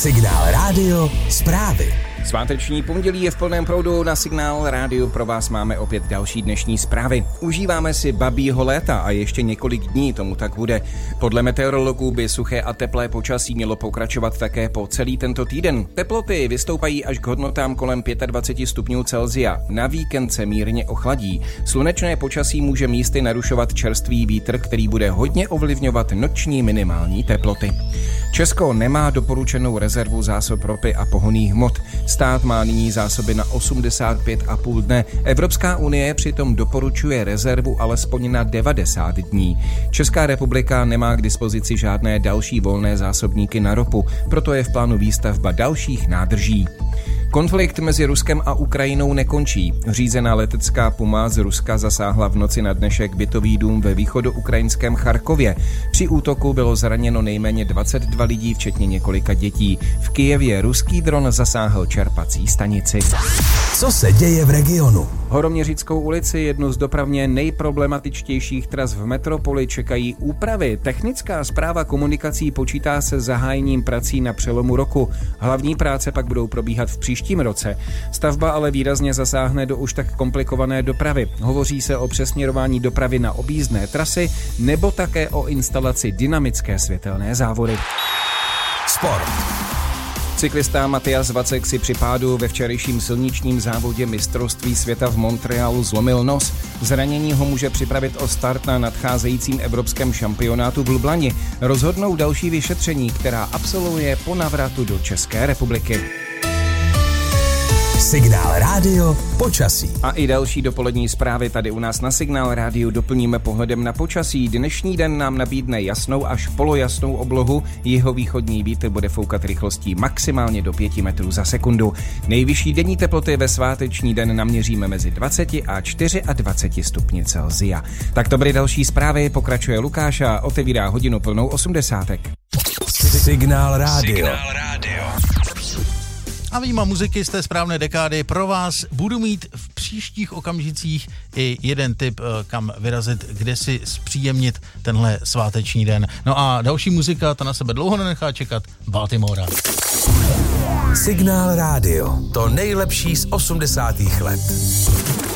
Signál Rádio zprávy. Sváteční pondělí je v plném proudu, na Signál Rádiu pro vás máme opět další dnešní zprávy. Užíváme si babího léta a ještě několik dní tomu tak bude. Podle meteorologů by suché a teplé počasí mělo pokračovat také po celý tento týden. Teploty vystoupají až k hodnotám kolem 25 stupňů Celsia. Na víkend se mírně ochladí. Slunečné počasí může místy narušovat čerstvý vítr, který bude hodně ovlivňovat noční minimální teploty. Česko nemá doporučenou rezervu zásob ropy a pohonných hmot. Stát má nyní zásoby na 85,5 dne. Evropská unie přitom doporučuje rezervu alespoň na 90 dní. Česká republika nemá k dispozici žádné další volné zásobníky na ropu, proto je v plánu výstavba dalších nádrží. Konflikt mezi Ruskem a Ukrajinou nekončí. Řízená letecká Puma z Ruska zasáhla v noci na dnešek bytový dům ve východoukrajinském Charkově. Při útoku bylo zraněno nejméně 22 lidí, včetně několika dětí. V Kyjevě ruský dron zasáhl čerpací stanici. Co se děje v regionu? Horoměřickou ulici, jednu z dopravně nejproblematičtějších tras v metropoli, čekají úpravy. Technická správa komunikací počítá se zahájením prací na přelomu roku. Hlavní práce pak budou probíhat v příštím roce. Stavba ale výrazně zasáhne do už tak komplikované dopravy. Hovoří se o přesměrování dopravy na objízdné trasy nebo také o instalaci dynamické světelné závory. Sport. Cyklista Matyas Vacek si při pádu ve včerejším silničním závodě mistrovství světa v Montrealu zlomil nos. Zranění ho může připravit o start na nadcházejícím evropském šampionátu v Lublani. Rozhodnou další vyšetření, která absolvuje po návratu do České republiky. Signál Rádio počasí. A i další dopolední zprávy tady u nás na Signál Rádiu doplníme pohledem na počasí. Dnešní den nám nabídne jasnou až polojasnou oblohu. Jihovýchodní vítr bude foukat rychlostí maximálně do 5 metrů za sekundu. Nejvyšší denní teploty ve sváteční den naměříme mezi 20 a 24 stupni Celsia. Tak to byly další zprávy, pokračuje Lukáš a otevírá hodinu plnou 80. Signál Rádio. A vyjma muziky z té správné dekády pro vás budu mít v příštích okamžicích i jeden tip, kam vyrazit, kde si zpříjemnit tenhle sváteční den. No a další muzika, ta na sebe dlouho nenechá čekat, Baltimora. Signál Rádio, to nejlepší z 80. let.